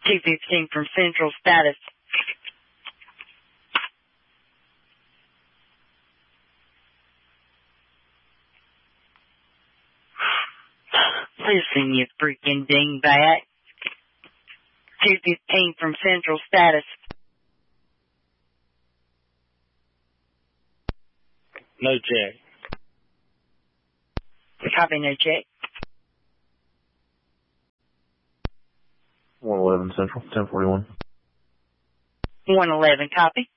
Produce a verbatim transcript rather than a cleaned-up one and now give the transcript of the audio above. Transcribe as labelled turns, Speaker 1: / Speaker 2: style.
Speaker 1: two fifteen from Central, status. Listen, you freaking dingbat. two fifteen from Central, status.
Speaker 2: No check.
Speaker 1: Copy, no check.
Speaker 3: one eleven Central, ten forty-one.
Speaker 1: one eleven, copy.